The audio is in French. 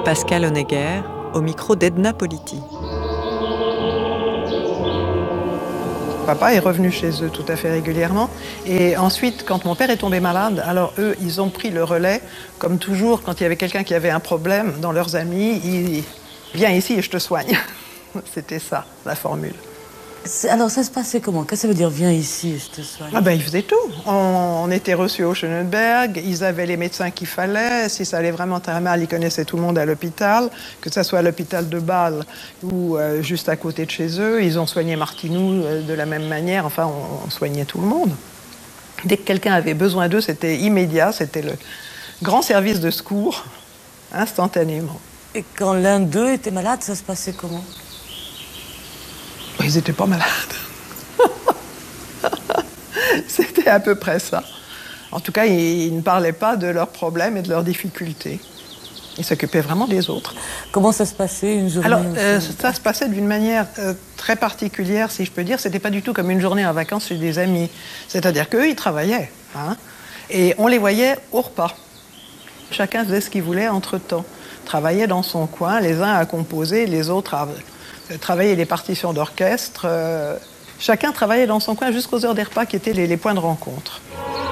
Pascal Honegger, au micro d'Edna Politi. Papa est revenu chez eux tout à fait régulièrement. Et ensuite, quand mon père est tombé malade, alors eux, ils ont pris le relais. Comme toujours, quand il y avait quelqu'un qui avait un problème dans leurs amis, viens ici et je te soigne. C'était ça, la formule. Alors, ça se passait comment? Qu'est-ce que ça veut dire, viens ici et je te soigne? Ah ben, ils faisaient tout. On était reçus au Schönenberg, ils avaient les médecins qu'il fallait. Si ça allait vraiment très mal, ils connaissaient tout le monde à l'hôpital, que ce soit à l'hôpital de Bâle ou juste à côté de chez eux. Ils ont soigné Martinou de la même manière. Enfin, on soignait tout le monde. Dès que quelqu'un avait besoin d'eux, c'était immédiat. C'était le grand service de secours, instantanément. Et quand l'un d'eux était malade, ça se passait comment? Ils n'étaient pas malades. C'était à peu près ça. En tout cas, ils ne parlaient pas de leurs problèmes et de leurs difficultés. Ils s'occupaient vraiment des autres. Comment ça se passait une journée? Alors, ça se passait d'une manière très particulière, si je peux dire. C'était pas du tout comme une journée en vacances chez des amis. C'est-à-dire qu'eux, ils travaillaient. Et on les voyait au repas. Chacun faisait ce qu'il voulait entre-temps. Travaillait dans son coin, les uns à composer, les autres à travailler les partitions d'orchestre. Chacun travaillait dans son coin jusqu'aux heures des repas qui étaient les points de rencontre.